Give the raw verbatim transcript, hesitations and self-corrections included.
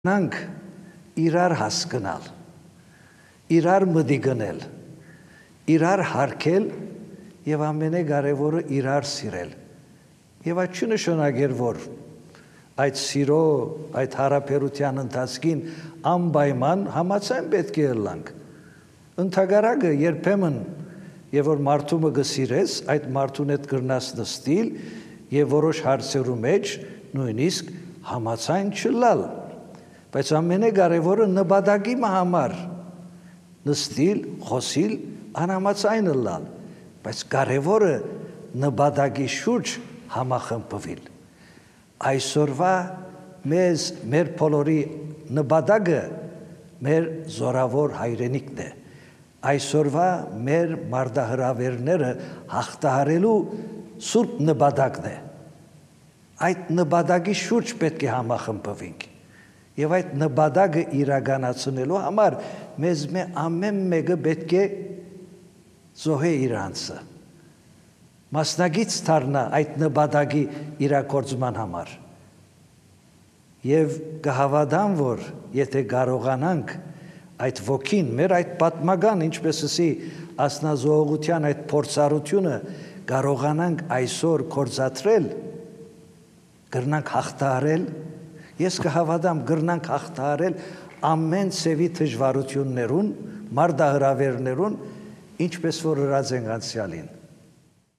Նանք իրար հասկնալ, իրար մդիգնել, իրար հարգել եւ ամենակարևորը իրար սիրել։ Եվ այդ չնշանակեր, որ այդ սիրո, այդ հարաբերության ընթացքին անպայման համաձայն պետք է ըլլանք։ Ընդհակառակը երբեմն եւ որ մարդումը գսիրես, այդ մարդուն հետ կրնաս նստիլ եւ որոշ հարցերու մեջ նույնիսկ համաձայն չլալ։ Բայց ամենակարևորը նպատակի համար նստիլ, խոսիլ, անհամաձայն լալ, բայց կարևորը նպատակի շուրջ համախմբվել։ Այսօրվա մեզ մեր բոլորի նպատակը մեր զորավոր հայրենիքն է։ Այսօրվա մեր մարդահրավերները հաղթահարելու սուրբ նպատակն է։ Այդ նպատակի շուրջ պետք է համախմբվենք։ Եվ այդ նպատակը իրականացնելու համար մեզ մե ամեն մեկը պետք է զոհե իր անձը, մասնագիծ դառնա այդ նպատակի իրագործման համար։ Եվ կհավատամ, որ եթե կարողանանք այդ ոգին, մեր այդ պատմական, ինչպես ասի, ասնազողության այդ փորձառությունը կարողանանք այսօր կործատրել, կրնանք հաղթահարել, ես կհավատամ կրնանք հաղթահարել ամեն ծևի դժվարություններուն, մարդահրավերներուն, ինչպես որ ըրած ենք անցյալին։